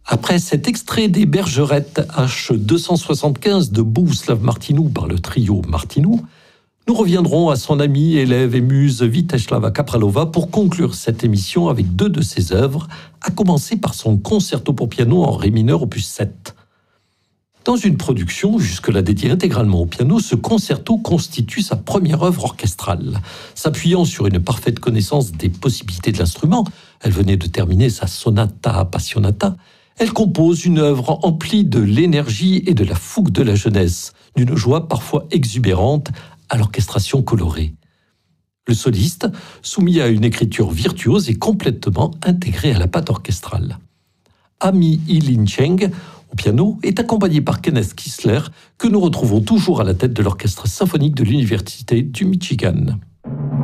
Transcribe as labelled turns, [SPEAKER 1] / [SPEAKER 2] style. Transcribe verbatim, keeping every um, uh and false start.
[SPEAKER 1] Après cet extrait des Bergerettes H deux cent soixante-quinze de Bohuslav Martinou par le trio Martinou, nous reviendrons à son amie, élève et muse Víteslava Kapralova pour conclure cette émission avec deux de ses œuvres, à commencer par son concerto pour piano en ré mineur opus sept. Dans une production jusque-là dédiée intégralement au piano, ce concerto constitue sa première œuvre orchestrale. S'appuyant sur une parfaite connaissance des possibilités de l'instrument, elle venait de terminer sa sonata appassionata, elle compose une œuvre emplie de l'énergie et de la fougue de la jeunesse, d'une joie parfois exubérante à l'orchestration colorée. Le soliste, soumis à une écriture virtuose, est complètement intégré à la patte orchestrale. Ami Ilin Cheng, au piano, est accompagné par Kenneth Kissler, que nous retrouvons toujours à la tête de l'orchestre symphonique de l'Université du Michigan.